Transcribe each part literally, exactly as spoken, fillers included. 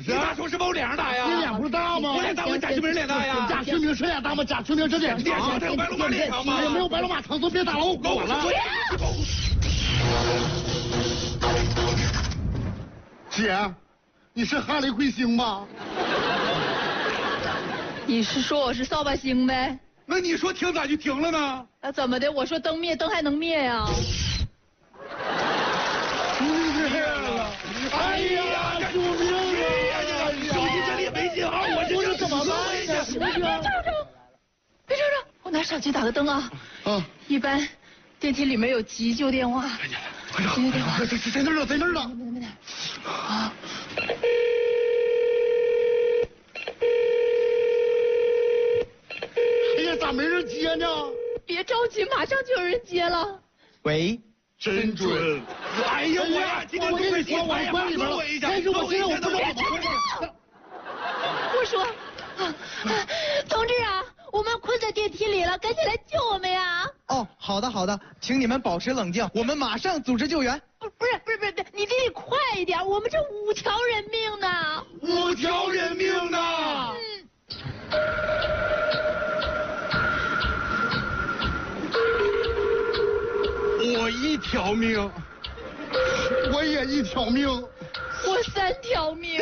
你咋说是把我脸上打呀？ 你脸不是大吗？ 我脸大，我贾秋明脸大呀。 贾秋明是脸大吗？贾秋明这脸脸长，他有白龙马脸长吗？ 哎呀，没有白龙马长，都别打了，我管了。姐，你是哈雷彗星吗？ 你是说我是扫把星呗？ 那你说停咋就停了呢？ 那怎么的？我说灯灭，灯还能灭呀？ 哎呀，救命啊！ 手机这里没信号，我这这怎么办呀？ 别吵吵，别吵吵，我拿手机打个灯啊。 啊， 一般电梯里面有急救电话。 哎呀，急救电话在在在那儿呢，在那儿呢。 啊。 哎呀，咋没人接呢？ 别着急，马上就有人接了。 喂， 真准！哎呀，我呀，今天我跟你说，我关里边了。但是我现在我不知道怎么回事。 我说，啊，同志啊，我们困在电梯里了，赶紧来救我们呀！ 哦，好的好的，请你们保持冷静，我们马上组织救援。 不不是不是不是不是，你得快一点，我们这五条人命呢！ 五条人命呢！ 嗯。 我一条命， 我也一条命， 我三条命。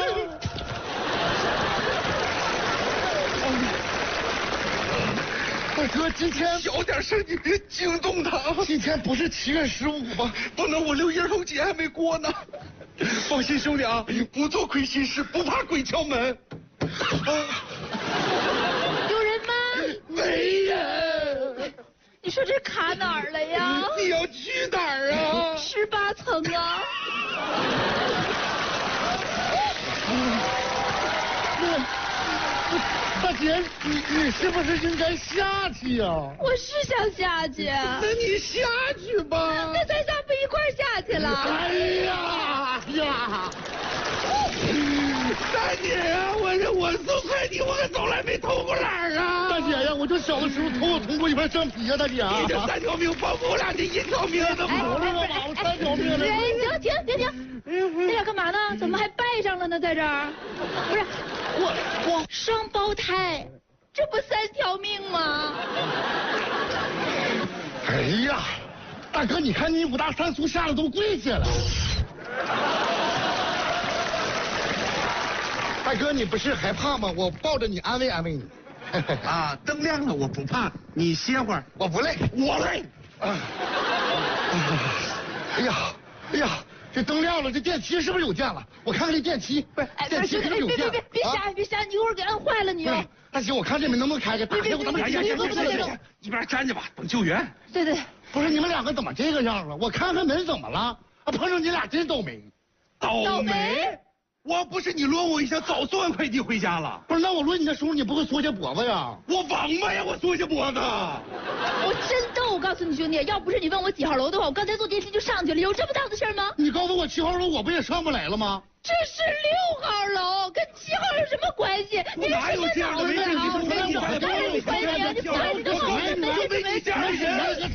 大哥，今天小点声，你别惊动他。 今天不是七月十五吗？ 不能，我六一儿童节还没过呢。放心，兄弟啊，不做亏心事，不怕鬼敲门。 有人吗？ 没人。 你说这卡哪儿了呀？ 你要去哪儿啊？ 十八层啊。 大姐，你你是不是应该下去呀？ 我是想下去。 那你下去吧。 那咱仨不一块儿下去了？ 哎呀呀！ 大姐呀，我这我送快递，我可从来没偷过懒儿啊！ 大姐呀，我就小的时候偷我同过一盘橡皮呀，大姐。 你这三条命，帮我俩这一条命怎么我这个马我三条命了。 哎，停停停停，这俩干嘛呢？怎么还拜上了呢？在这儿，不是我我双胞胎，这不三条命吗？ 哎呀，大哥，你看你五大三粗吓得都跪下了。大哥，你不是害怕吗？我抱着你安慰安慰你。 啊，灯亮了，我不怕，你歇会儿。 我不累， 我累。 啊！哎呀，哎呀，这灯亮了，这电梯是不是有电了？我看看这电梯，不是，电梯是不是有电？ 别别别别瞎别瞎，你一会儿给摁坏了你哦。 大姐，我看这门能不能开开？打开，我咱们呀呀呀！一边站着吧，等救援。 对对。 不是你们两个怎么这个样啊？我看看门怎么了？啊，碰上你俩真倒霉。 倒霉？我不是你抡我一下，早送完快递回家了。 不是，那我抡你的时候，你不会缩下脖子呀？ 我王八呀，我缩下脖子。 我真逗，我告诉你兄弟，要不是你问我几号楼的话，我刚才坐电梯就上去了，有这么大的事吗？ 你告诉我七号楼，我不也上不来了吗？ 这是六号楼，跟七号有什么关系？ 我哪有这样的没事？你说我你快点， 你快点，你快点， 你没没你家人。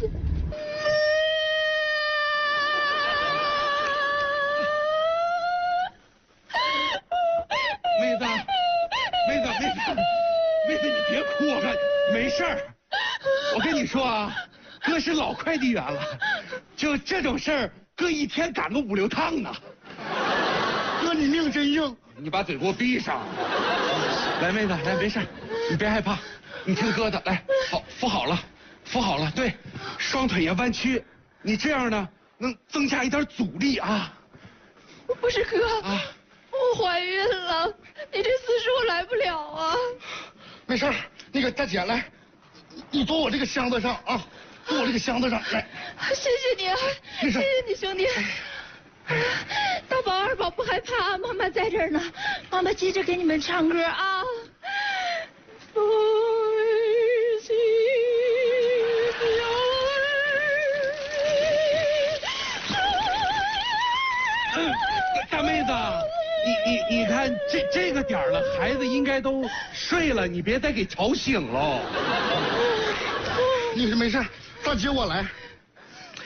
妹子，妹子，妹子，妹子，你别哭，我看没事儿。我跟你说啊，哥是老快递员了，就这种事儿，哥一天赶个五六趟呢。 哥，你命真硬。 你把嘴给我闭上。来，妹子，来，没事，你别害怕，你听哥的，来，好，扶好了，扶好了，对，双腿也弯曲，你这样呢，能增加一点阻力啊。 不是哥啊。 我怀孕了，你这次数我来不了啊。 没事儿，那个大姐来，你坐我这个箱子上啊，坐我这个箱子上来。 谢谢你啊，谢谢你兄弟。大宝二宝不害怕，妈妈在这儿呢，妈妈接着给你们唱歌啊。父亲有大妹子。你你你看这这个点儿了，孩子应该都睡了，你别再给吵醒喽。 你没事，大姐我来。